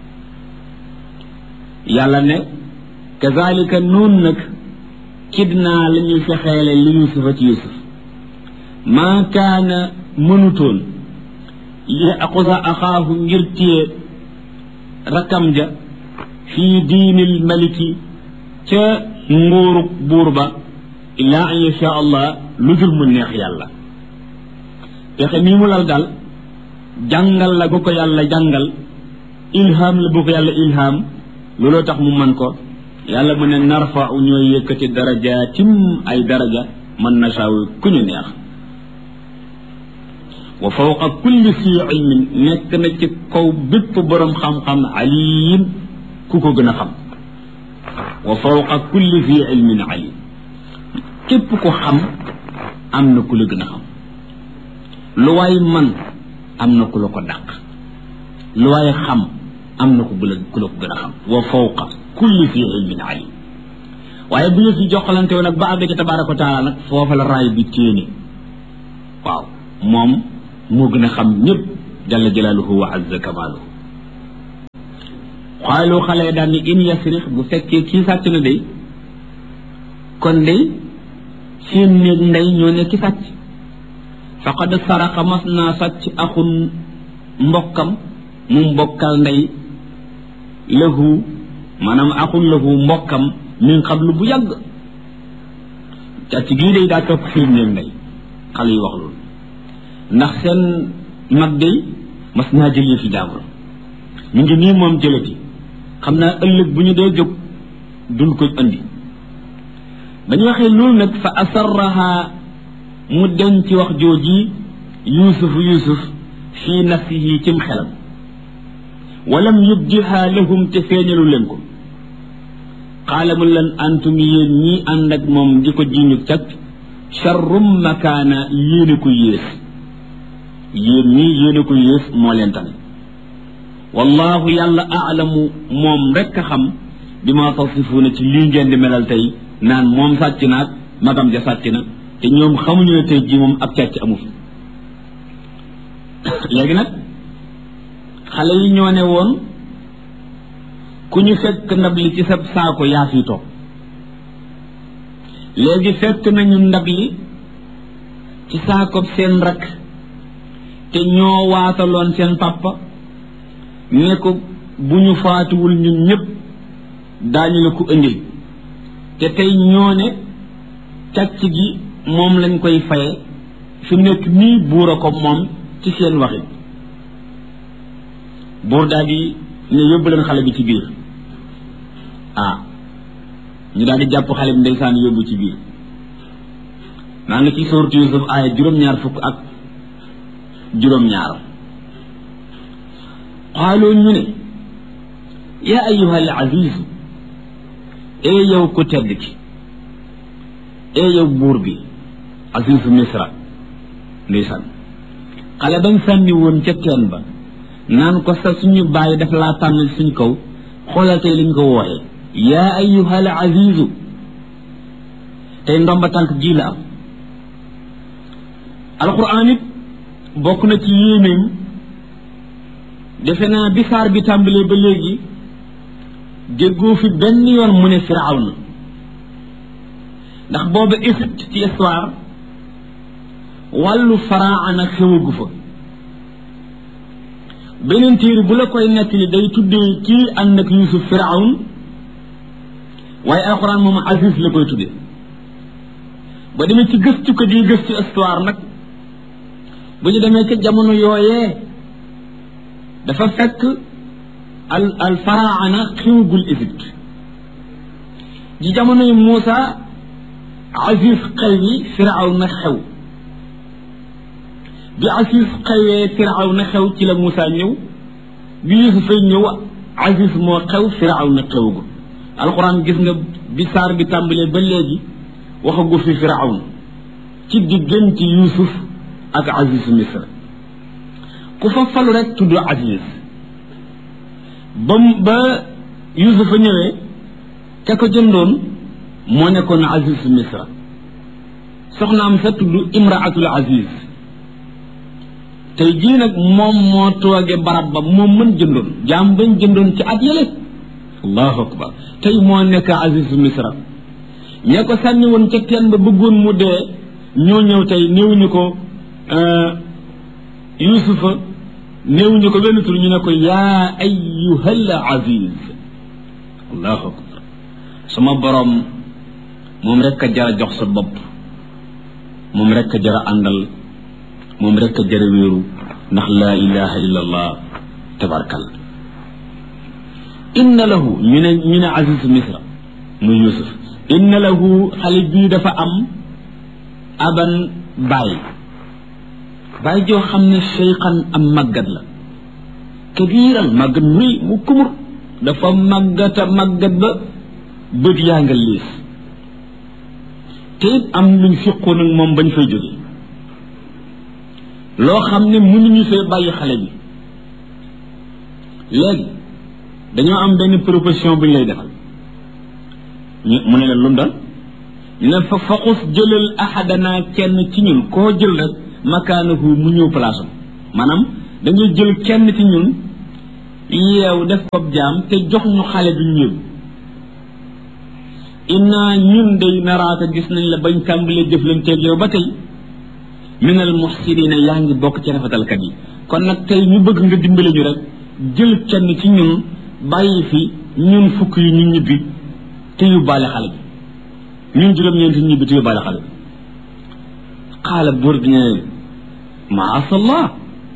yàlla ne kazalika noonu nag kidnaa la ñuy fexeele li yusufa ci yusuf maa kaana mënutoon li aqusa axaahu ngir téye rakam ja fii diinil maliki ca nguurub buur ba illaa an yasha allah lu dul mu neex yàlla pexe mii mu lal daal jàngal la bu ko yàlla jàngal ilham la bu ko yàlla ilham looloo tax mu man ko yàlla mu ne narfa'u ñooy yëkkati darajaatim ay daraja man nasaawu ku ñu neex wa fawqa kulli fi ilmin nekk na ci kaw bépp borom xam-xam alim ku ko gën a xam wa fawqa kulli fi ilmin alim képp ko xam am na ku la gën a xam lu waay man am na ku la ko dàq lu waay xam am na ku la ku la ko gën a xam wa fawqa kulli fi ilmin alim waaye bu ñu fi joxalante woon nag ba àgg ci tabaraka wa taala nag foofa la raay bi téene waaw moom moo gën a xam ñëpp jalla jalaaluhu wa azza kamaaluhu xaalu xale daan ni in yasrix bu fekkee kii sàcc na day kon day seen néeg ndey ñoo ne ki sàcc faqad saraqa mas naa sàcc axun mbokkam mu mbokkal ndey lahu maanaam axun lahu mbokkam min qablu bu yàgg càcc gii day daa topp seen néeg ndey xale yi wax loolu ndax seen mag day mas naa jëlee fi jàmbur ñu ngi nii moom jëlati xam naa ëllëg bu ñu dee jóg duñ ko andi ba ñu waxee loolu nag fa asarraha mu denc wax jooji yusuf yusuf fii nafsihi cim xelam walam yubdiha lahum te feeñalu leen ko qaala mu leen antum yéen ñii ànd ak moom di ko jiñu cag charrum makaana yéene ko yées yéen ñii yéene ko yées moo leen tane wallahu yàlla aalamu moom rekk a xam bi ma tasifuuna ci lii ngeen di melal tey naan moom sàcc naag magam ja sàcc na te ñoom xamuñu ne tey ji moom ab càcc amu fi léegi nag xale yi ñoo ne woon ku ñu fekk ndab li ci sa saako yaa fi toog léegi fekk nañu ndab li ci saako seen rakk te ñoo waataloon seen papa ne ko bu ñu faatuwul ñun ñëpp daañu la ko indil te tey ñoo ne càcc gi moom lañ koy faye fi nekk nii buur a ko moom ci seen waxit buur daal di ne yóbbu leen xale bi ci biir ah ñu daal di jàpp xale bi ndeysaan yóbbu ci biir maa ngi ci sourate Yusuf aaya juróom-ñaar fukk ak juróom-ñaar xaaloo ñu ne yaa ayyuha al azizu ee yow ku tedd ki ee yow buur bi azizu misra ndeysaan xale bañ sànni woon ca teen ba naan ko sa suñu bàyyi daf laa tànn suñ kaw xoolal tey liñ ko wooxee yaa ayyuha al azizu tey ndomba tànk ji la am alquran it bokk na ci yéenéem defe naa bi saar bi tàmbalee ba léegi déggoo fi benn yoon mu ne firawna ndax booba Égypte ci histoire wàllu faraana xewagu fa beneen téere bu la koy nettali day tuddee kii ànd ak Yuusuf firawn waaye alxuraan moom Aziz la koy tuddee ba demee ci gëstu ko di gëstu histoire nag bu ñu demee ca jamono yooyee dafa fekk al al faraana xewagul Égypte ji jamonoy Muusa Aziz xew yi firawna xew bi Aziz xewee firawna xew ci la Muusa ñëw bi Yuusuf fay ñëw Aziz moo xew firawna xewagul alxuraan gis nga bi saar bi tàmbalee ba léegi waxagu fi firawn ci diggante Yuusuf ak Aziz Misra ku fa falu rek tudd Aziz ba ba Yuusuf a ñëwee ka ko jëndoon moo nekkoon Aziz Misra soxnaam sa tudd Imraatul Aziz tey jii nag moom moo tooge barab ba moom mën jëndoon jaam bañ jëndoon ci at yële allahu akbar tey moo nekk Aziz Misra ñee ko sànni woon ca teen ba bëggoon mu dee ñoo ñëw tey néewuñu ko Yuusufa néewuñu ko benn tur ñu ne ko yaa ayyuhal aziz allahu akbar sama borom moom rek a jara jox sa bopp moom rek a jara àndal moom rek a jara wéeru ndax laa ilaha illa allah tabarakal inna lahu ñu ne ñu ne Aziz Misra muy Yuusuf inna lahu xale bii dafa am aban bàyyi bàyyi joo xam ne cheykhan am màggat la kabiiran màggat muy mu kumur dafa màggata màggat ba bët yaa nga liis te it am luñ fiqoon ak moom bañ fay jóge loo xam ne mënuñu fee bàyyi xale bi léegi dañoo am benn proposition bu ñu lay defal ñu mu ne leen lu mu doon ñu ne fa faqus jëlal ahadana kenn ci ñun koo jël rek makaanahu mu ñëw place am maanaam dañuy jël kenn ci ñun yeew def ko jaam te jox ñu xale bi ñu yóbbu inna ñun day naraata gis nañ la bañ tàmbalee jëflanteeg yow ba tey minal muhsinina yaa ngi bokk ci rafetalkat yi kon nag tey ñu bëgg nga dimbale ñu rek jël kenn ci ñun bàyyi fi ñun fukk yi ñu ñibbi te yóbbaale xale bi ñun juróom-ñeenti ñibbi te yóbbaale xale bi xaala buur bi ne maasallah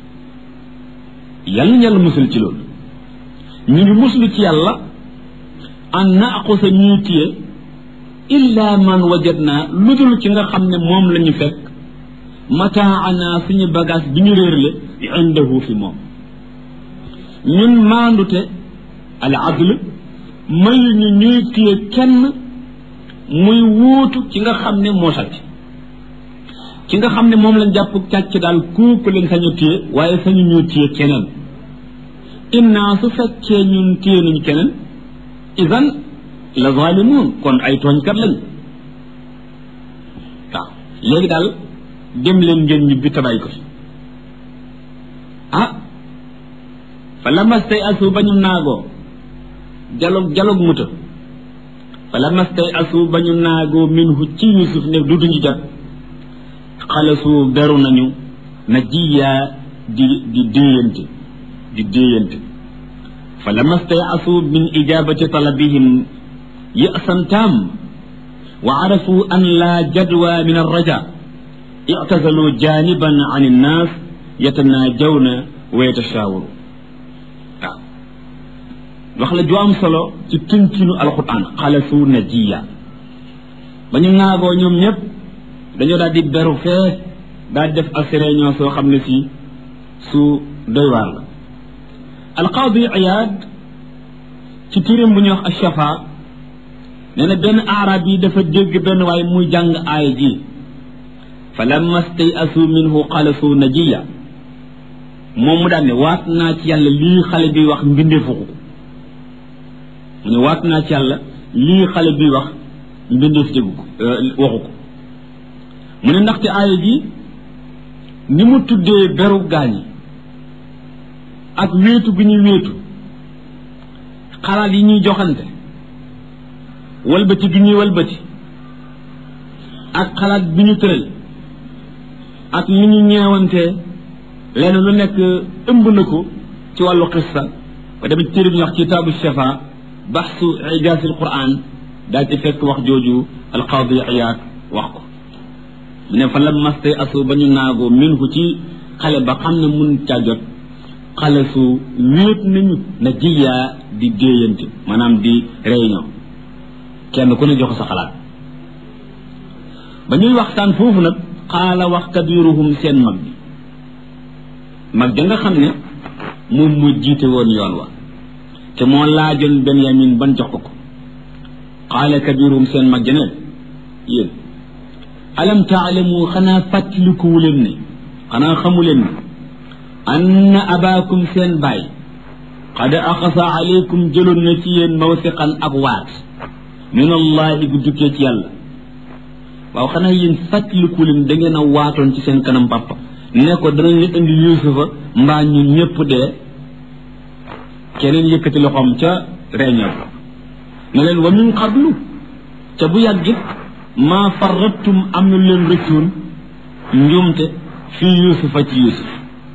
yàlla na yàlla musul ci loolu ñu ngi muslu ci yàlla an naaqusa ñuy téye illa man wajadna lu dul ci nga xam ne moom la ñu fekk mataana suñu bagage bi ñu réerle indahu fi moom ñun maandute al adl mayu ñu ñuy téye kenn muy wuutu ci nga xam ne moo sàcc ci nga xam ne moom lañ jàpp càcc daal kooku lañ sañu téye waaye sañu ñu téye keneen inna su fekkee ñun téye nañu keneen idan la zalimun kon ay tooñkat lañ waaw léegi daal dem leen ngeen ñibbi tabay ko fi ah fa lamastay asu ba ñu naagoo jalog jalog muta fa lamastay asu ba ñu naagoo minhu ci Yuusuf ne du duñu jot xalasu beru nañu na jiyaa di di déeyante di déeyante fa lama stayasu min ijabati talabihim ya'san tam wa arafu an la jadwa min arraja i'tazalu janiban an annas yatanajawna wa yatashaawaru waaw wax la ju am solo ci tënkinu alquran xalasu najiya ba ñu naagoo ñoom ñëpp dañoo daal di beru fee daal def ak réunion soo xam ne si su doy waar la alqaadi Iyaad ci tirim bu ñuy wax ash-Shafa nee na benn arab yi dafa dégg benn waaye muy jàng aaya ji fa lamma stayasu minhu xalasu najiya moom mu daal ne waat naa ci yàlla lii xale bi wax mbindeefu ko mu ne waat naa ci yàlla lii xale bi wax mbindeef déggu ko waxu ko mu ne ndaxte aaya ji ni mu tuddee beru gaañi ak wéetu gi ñuy wéetu xalaat yi ñuy joxante walbati gi ñuy walbati ak xalaat bi ñu tëral ak li ñu ñeewantee lenn lu nekk ëmb na ko ci wàllu xissa ba demit téere bi ñu wax kitaabu shafa baxsu ijaasil quran daal ci fekk wax jooju alqaadi Iyaad wax ko mu ne fa lamma stayasu ba ñu naagoo minhu ci xale ba xam ne mun caa jot xale su wéet nañu na jiyaa di déeyante maanaam di réunion kenn ku ne jox sa xalaat ba ñuy waxtaan foofu nag xaala wax kabiruhum seen mag bi mag ja nga xam ne moom mu jiite woon yoon wa te moo laajoon Benyamin ban jox ko ko xaala kabiruhum seen mag ja ne yéen alam taalamu xanaa fàttalikuwu leen ne xanaa xamu leen ne anna abaakum seen baay qad axasa aleykum jëloon na ci yéen mawsiqan ak waat min allahi gu jukkee ci yàlla waaw xanaa yéen fàttaliku leen da ngeen a waatoon ci seen kanam papa ne ko danañ la indi yusufa mbaa ñun ñëpp dee keneen yëkkati loxoom ca réunion ne leen wa min qablu ca bu yàggit maa farrattum am na leen rëccoon njuumte fii yusufa ci yusuf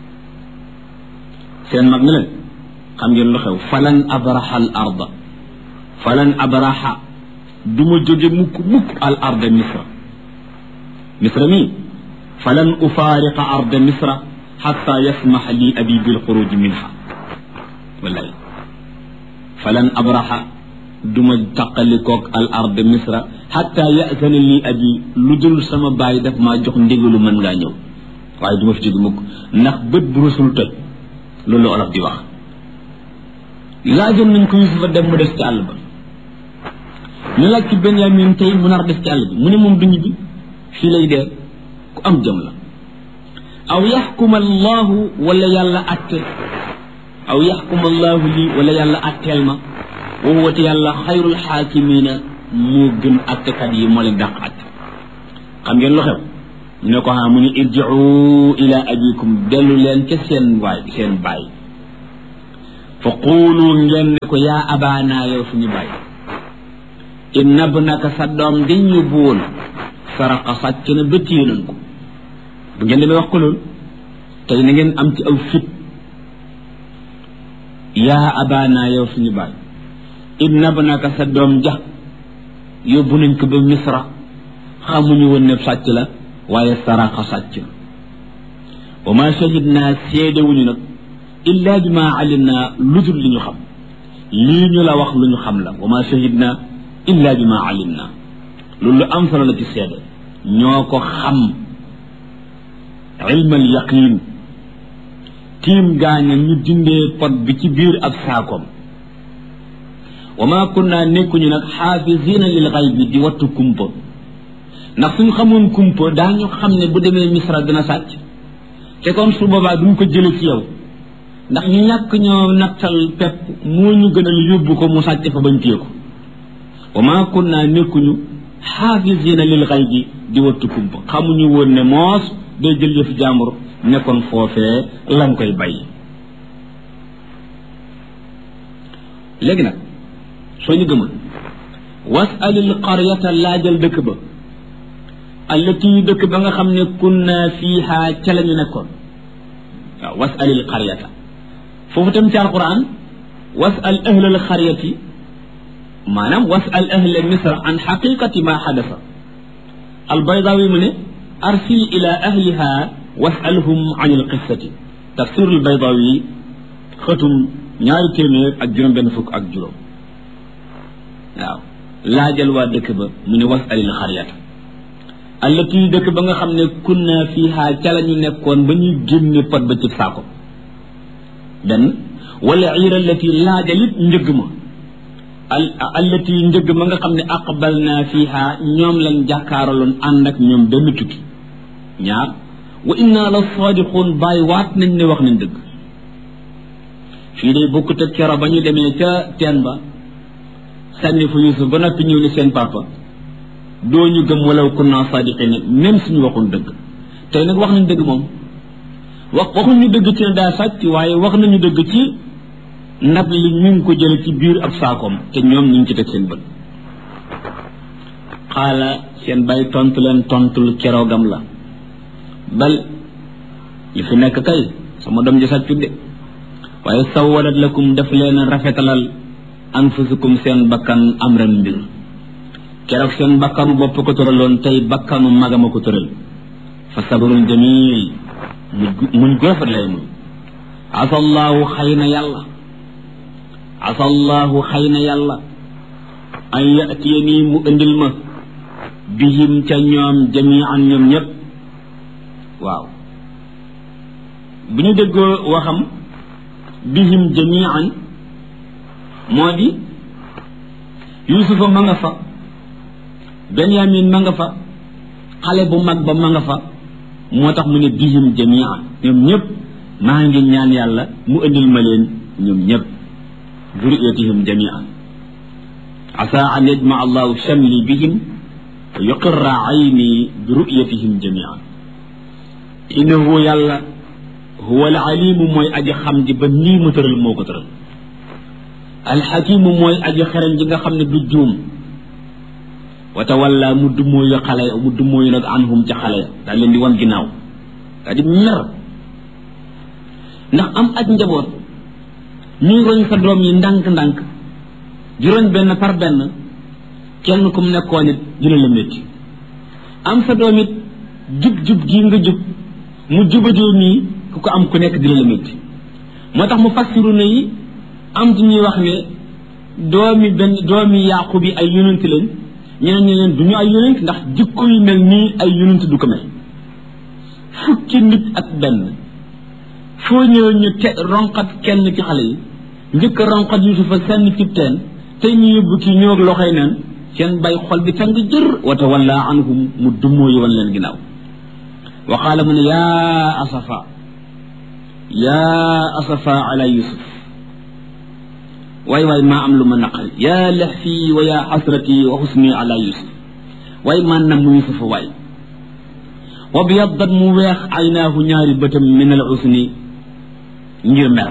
seen mag ne leen xam ngeen lu xew falan abraha al arda falan abraha du ma jóge mukk mukk al arda misra misra mii falan ufaariqa arda misra xatta yasmax li abi bil xuruj minha wallahi falan abraha du ma taqalikoog al arda misra xatta yasana li abi lu dul sama baay daf maa jox ndigalu mën ngaa ñëw waaye du ma fi jóge mukk ndax bët bu rusul toj loolu olof di wax laajoon nañ ko Yusufa dem mu des ci àll ba ñu laaj ci Benyamin tey mu nar des ci àll bi mu ne moom duñu bi fii lay dee ku am jëm la aw yaxkuma allahu wala yàlla atte aw yaxkuma allahu lii wala yàlla atteel ma wa huwa te yàlla xayrul xaakimina moo gën attekat yi moo leen dàq atte xam ngeen lu xew ñu ne ko ha mu ñu irjiu ila abikum dellu leen ca seen waay seen baay fa quulu ngeen ne ko yaa abaana yow suñu baay inna ibnaka sa doom dañ ñu buwoon saraqa sàcc na ba téye nañ ko bu ngeen demee wax ko loolu tey na ngeen am ci aw fit yaa abaana yow suñu baay inna ibnaka sa doom ja yóbbu nañ ko ba misra xamuñu woon ne sàcc la waaye saraqa sàcc wa ma shahidna seedewuñu nag illa bi ma alimna lu dul li ñu xam lii ñu la wax lu ñu xam la wa ma shahidna illa bi ma alimna loolu lu am solo la ci seede ñoo ko xam ilmal yaqin tiim gaaña ñu dindee pot bi ci biir ab saakoom wa ma kunna nekkuñu nag xaafisina lil xaybi di wattu kumpa ndax suñ xamoon kumpa daañu xam ne bu demee misra dina sàcc te kon su boobaa duñ ko jële ci yow ndax ñu ñàkk ñoo nattal pepp moo ñu gënal yóbbu ko mu sàcc fa bañ téye ko wa ma kunna nekkuñu xaafisina lil xaybi di wattu kumpa xamuñu woon ne moos day jël yëf jàmbur nekkoon foofee lañ koy bàyyi léegi nag soo ñu gëmul wasalil qaryata laajal dëkk ba allati dëkk ba nga xam ne kunna fiiha ca la ñu nekkoon waaw wasalil qaryata foofu tam ci alquran wasal ahla al xaryati maanaam wasal ahla misra an xaqiqati ma xadasa al baydawi mu ne arsil ila ahliha wasalhum an il qissati tafsir al baydawi xëtum ñaari téeméer ak juróom benn fukk ak juróom waaw laajal waa dëkk ba mu ne wasalil xaryata allati dëkk ba nga xam ne kunna fiha ca la ñu nekkoon ba ñuy génne pot ba ci saako benn wala iira allati laajalit njëgg ma al allati njëgg ma nga xam ne aqbalna fiha ñoom lañ jàkkaaraloon ànd ak ñoom benn tukki ñaar wa inna la sadiqun bàyyi waat nañ ne wax nañ dëgg fii day bokkut ak kero ba ñu demee ca teen ba sànni fu Yuusuf ba noppi ñëw ni seen papa doo ñu gëm walaw kunna sadiqin même suñu waxul dëgg tey nag wax nañ dëgg moom wax waxuñu dëgg ci ne daa sàcc waaye wax nañu dëgg ci ndab li ñu ngi ko jële ci biir ab saakoom te ñoom ñu ngi ci teg seen bët xaala seen bàyyi tontu leen tontul keroogam la bal li fi nekk kay sama doom ji sàccut de waaye sawalat lakum daf leen rafetalal anfusukum seen bakkan amran mbir keroog seen bakkanu bopp ko tëraloon tey bakkanu magama ko tëral fa sabrun jamil muñ gu rafet lay muñ asallaahu xëy na yàlla asallaahu xëy na yàlla an yatiyanii mu indil ma bihim ca ñoom jamian ñoom ñëpp waaw bu ñu déggoo waxam bihim jamian moo di yusufa ma nga fa benyamin ma nga fa xale bu mag ba ma nga fa moo tax mu ne bihim jamian ñoom ñëpp maa ngi ñaan yàlla mu indil ma leen ñoom ñëpp zuriyatihim jamian asa an yajma allahu shamli bihim wa yuqirra ayni bi ru'yatihim jamian innahu yàlla huwa al alimu mooy aji xam ji ba nii mu tëral moo ko tëral alxakimu mooy aji xereñ ji nga xam ne du juum wa tawalla mu dummóoyu xale mu dummóoyu nag anhum ca xale daal leen di wan ginnaaw daal di mer ndax am ak njaboot ñuy roñ sa doom yi ndànk-ndànk di roñ benn par benn kenn ku mu nekkoon it dina la métti am sa doom it jub-jub gii nga jub mu jubadoo nii ku ko am ku nekk dina la métti moo tax mu fassiru na yi am ci ñuy wax ne doomi benn doomi yaqub yi ay yonent lañ ñeneen ñi leen du ñu ay yonent ndax jikko yu mel nii ay yonent du ko mel fukki nit ak benn foo ñëw ñu te ronqat kenn ci xale yi njëkk a ronqat yusufa sànni ci teen tey ñu yóbbu kii ñëw ak loxoy neen seen bay xol bi tàng jër wa tawalla anhum mu dummoo yi wan leen ginnaaw wa qaala mu ne yaa asafa yaa asafa ala yusuf waay waay maa am lu ma naqari yaa lahfi wa yaa xasrati wa xusni ala yusuf waay maa nam mu yusuf waay wa biyaddat mu weex aynaahu ñaari bëtam min al usni ngir mer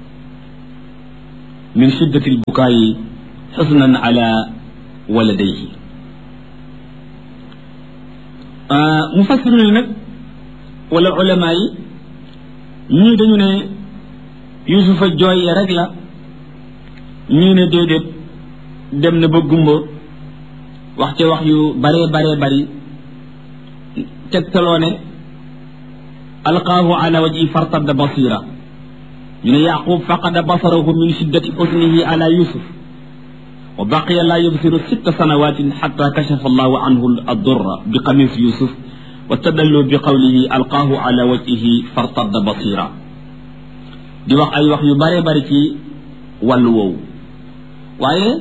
min shiddati lbukaayi xusnan ala waladayhi mufassiruna nag wala ulama yi ñii dañu ne yusufa jooy rek la ñii ne déedéet dem na ba gumba wax ca wax yu bare bare bari tegtaloo ne alqaahu ala wajhi fartadda basira ñu ne yaqub faqada basarahu min shiddati usnihi ala yusuf wa baqiya la yubsiru sitta sanawatin xatta kashafa allahu anhu addurra bi qamis yusuf wa tadallu bi qawlihi alqaahu ala wajhihi fartadda basira di wax ay wax yu bare bari ci wàllu woowu waaye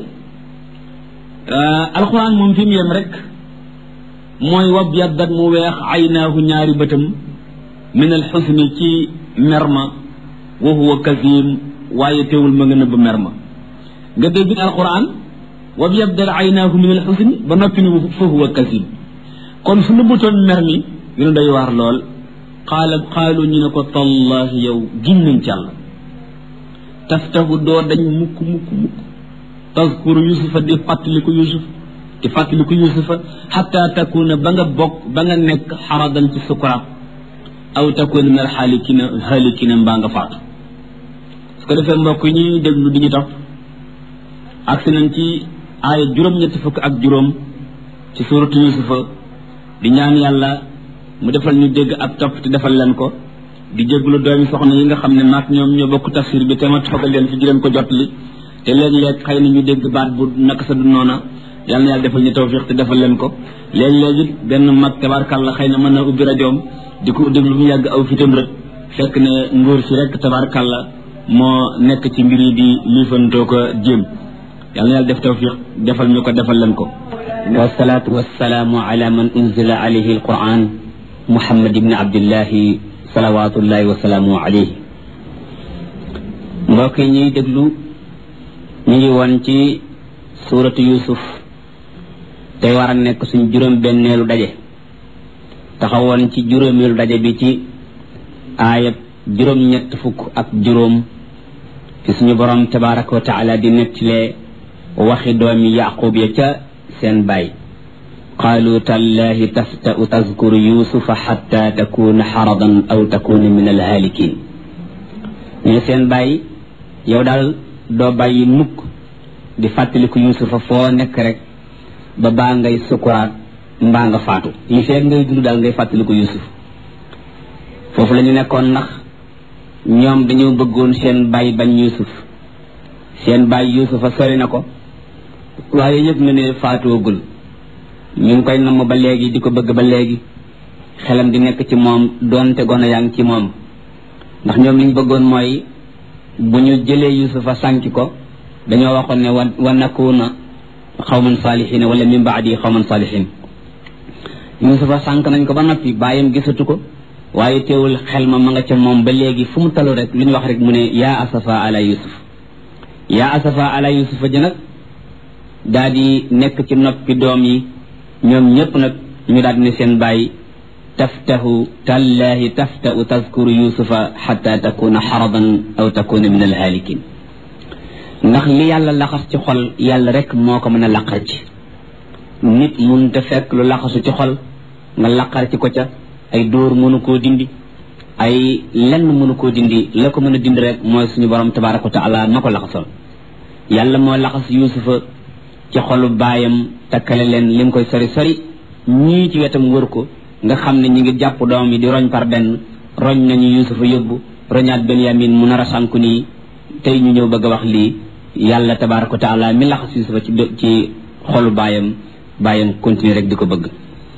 alquran moom fi mu yem rek mooy wab yaddat mu weex aynaahu ñaari bëtam min al xusni ci merma wa huwa kasim waaye teewul ma nga nëbb merma nga dégg alquran wab yaddat aynaahu min al xusni ba noppi ni fa huwa kasim kon su nëbbutoon mer mi dina doy waar lool qaala qaalu ñu ne ko tallahi yow gin nañ ci Yàlla taftahu doo dañ mukk mukk mukk tazkuru yusufa di fàttaliku yusuf di fàttaliku yusufa xatta takuna ba nga bokk ba nga nekk xaradan ci sukuraat aw takuna min alxaalikina xaalikina mbaa nga faatu ko defee mbokk yi ñuy déglu di ñu topp agsi nañ ci aaya juróom-ñetti fukk ak juróom ci suuratu yusufa di ñaan yàlla mu defal ñu dégg ak topp te defal leen ko di jégglu doomi soxna yi nga xam ne maak ñoom ñoo bokk tafsir bi te ma toogal leen fi di leen ko jotli te léeg-léeg xëy na ñu dégg baat bu naka sa du noona yàlla na yàlla defal ñu tawfiq te defal leen ko léeg-léegi benn mag tabaarkàlla xëy na mën na ubbi rajoom di ko déglu mu yàgg aw fitam rek fekk ne nguur si rek tabaarkàlla moo nekk ci mbir yi di liifantoo ko jéem yàlla na yàlla def tawfiq defal ñu ko defal leen ko wasalaatu wasalaamu ala man unzila alayhi alquran muhammad ibni abdillahi salawatullahi wasalaamu alayhi mbokk yi ñuy déglu ñu ngi woon ci suuratu yusuf tey war a nekk suñ juróom benneelu daje taxawoon ci juróomeelu daje bi ci aayab juróom ñett fukk ak juróom ci suñu borom tabaraka wa taala di nettalee waxi doomi yaqub ya ca seen baay qaalu tallahi tafta'u tazkuru yusufa xatta takuna xaradan aw takuna min alhaalikin ñu seen baay yow daal doo bàyyi mukk di fàttaliku yusufa foo nekk rek ba baa ngay sukuraat mbaa nga faatu li feeg ngay dund daal ngay fàttaliku yusuf foofu la ñu nekkoon ndax ñoom dañoo bëggoon seen baay bañ yusuf seen baay yusufa sori na ko waaye yëg na ne faatoogul ñu ngi koy namm ba léegi di ko bëgg ba léegi xelam di nekk ci moom doonte gone yaa ngi ci moom ndax ñoom liñ bëggoon mooy bu ñu jëlee yusufa sànki ko dañoo waxoon ne wa wa nakuna xawman saalihin wala min baadi xawman saalihin yusufa sànk nañ ko ba noppi bàyyam gisatu ko waaye teewul xel ma ma nga ca moom ba léegi fu mu talu rek lu ñu wax rek mu ne yaa asafa ala yusuf yaa asafa ala yusufa ji nag daal di nekk ci noppi doom yi ñoom ñëpp nag ñu daal di ne seen bàyyi taftahu tallahi taftau tazkuru yusufa xata takuna xaradan aw takuna min alhaalikin ndax li yàlla laxas ci xol yàlla rek moo ko mën a laqar ci nit mun te fekk lu laxasu ci xol nga laqar ci ko ca ay dóor mënu koo dindi ay lenn mënu koo dindi la ko mën a dindi rek mooy suñu borom tabaraka wa taala ma ko laxasoon yàlla moo laxas yusufa ci xolu baayam takkale leen lim koy sori sori ñii ci wetam wër ko nga xam ne ñi ngi jàpp doom yi di roñ par benn roñ nañu yusufa yóbbu roñaat benyamin mu nar a sànku nii tey ñu ñëw bëgg a wax lii yàlla tabaraka wa taala mi laxas yusufa ci ci xolu baayam baayam continuer rek di ko bëgg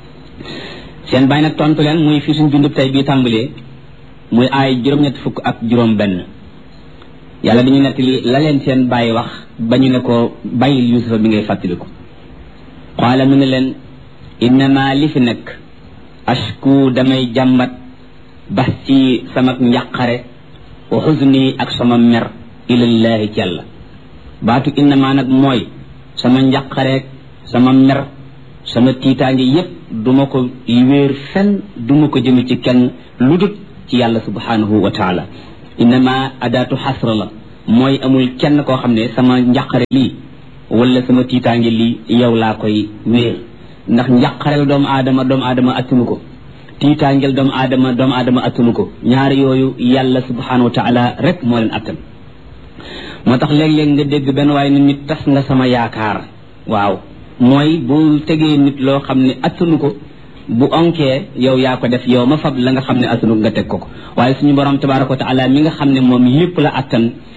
seen baay nag tontu leen muy fi suñ bindub tey bii tàmbalee muy aay juróom-ñett fukk ak juróom benn yàlla dañu nettali la leen seen baay wax ba ñu ne ko bàyyil yusufa bi ngay fàttaliku qaala mu ne leen innama li fi nekk ashku damay jàmbat bax ci sama njàqare wa xuzni ak sama mer ilallaahi ci yàlla baatu innama nag mooy sama njàqareek sama mer sama tiitaange yépp duma ko wéer fenn duma ko jëme ci kenn lu dut ci yàlla subhanahu wa taala innama adaatu xasra la mooy amul kenn koo xam ne sama njàqare lii wala sama tiitaange lii yow laa koy wéer ndax njàqareel doomu aadama doomu aadama attunu ko tiitaangeel doomu aadama doomu aadama attunu ko ñaari yooyu yàlla subhanahu wa taala rek moo leen attan moo tax léeg-léeg nga dégg benn waaye ne nit tas nga sama yaakaar waaw mooy bu tegee nit loo xam ne attanu ko bu onkee yow yaa ko def yow ma fab la nga xam ne attanu nga teg ko ko waaye suñu borom tabaraka wa taala mi nga xam ne moom lépp la attan